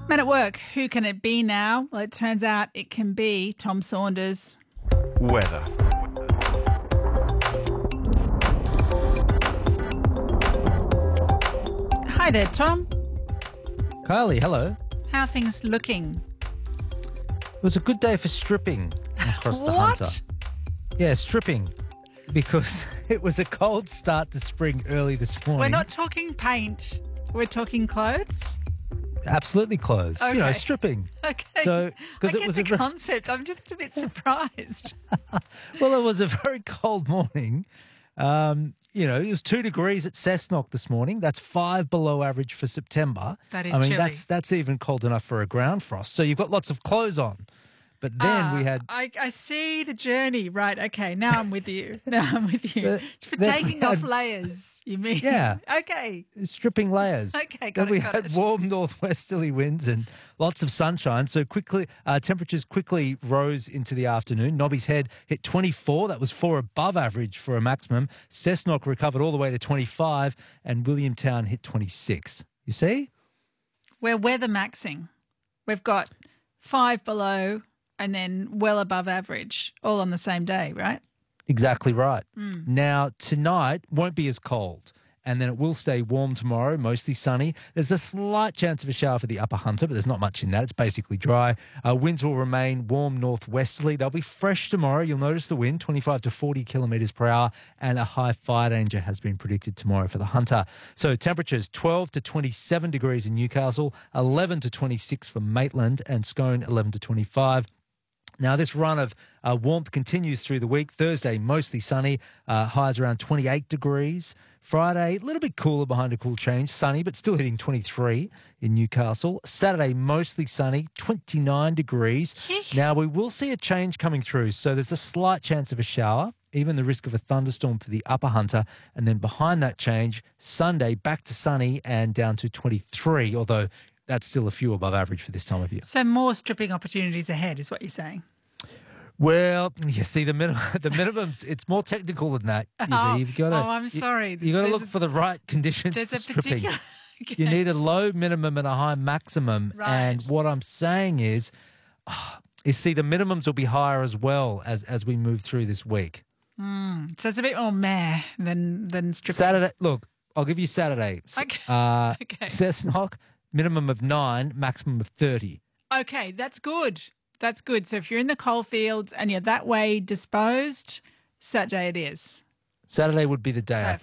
Men at Work, who can it be now? Well, it turns out it can be Tom Saunders. Weather. Hi there, Tom. Kylie, hello. How are things looking? It was a good day for stripping across the What? Hunter. Yeah, stripping, because it was a cold start to spring early this morning. We're not talking paint. We're talking clothes. Absolutely clothes. You know, Okay. stripping. Okay. So, I because it get was the a very, concept. I'm just a bit surprised. well, it was a very cold morning. You know, it was 2 degrees at Cessnock this morning. That's 5 below average for September. That is I mean, chilly. that's even cold enough for a ground frost. So you've got lots of clothes on. But then we had I see the journey. Right. Okay. Now I'm with you. But For then we taking off had- layers, you mean? Yeah. Okay. stripping layers. Okay, got Then it, we got had it. warm northwesterly winds and lots of sunshine. So temperatures quickly rose into the afternoon. Nobby's Head hit 24. That was 4 above average for a maximum. Cessnock recovered all the way to 25, and Williamtown hit 26. You see? We're weather maxing. We've got 5 below and then well above average, all on the same day, right? Exactly right. Hmm. Now, tonight won't be as cold, and then it will stay warm tomorrow, mostly sunny. There's a slight chance of a shower for the Upper Hunter, but there's not much in that. It's basically dry. Winds will remain warm northwesterly. They'll be fresh tomorrow. You'll notice the wind, 25 to 40 kilometres per hour, and a high fire danger has been predicted tomorrow for the Hunter. So temperatures 12 to 27 degrees in Newcastle, 11 to 26 for Maitland, and Scone 11 to 25. Now, this run of warmth continues through the week. Thursday, mostly sunny, highs around 28 degrees. Friday, a little bit cooler behind a cool change, sunny, but still hitting 23 in Newcastle. Saturday, mostly sunny, 29 degrees. Now, we will see a change coming through, so there's a slight chance of a shower, even the risk of a thunderstorm for the Upper Hunter. And then behind that change, Sunday, back to sunny and down to 23, although that's still a few above average for this time of year. So more stripping opportunities ahead is what you're saying. Well, you see, the minimums, it's more technical than that. You see, you've got to. I'm sorry. You got to There's look for the right conditions There's for a stripping. particular... You need a low minimum and a high maximum. Right. And what I'm saying is, the minimums will be higher as well as we move through this week. So it's a bit more meh than stripping. Saturday, look, I'll give you Saturday. Okay. Okay. Cessnock, minimum of 9, maximum of 30. Okay, that's good. That's good. So if you're in the coalfields and you're that way disposed, Saturday it is. Saturday would be the day, I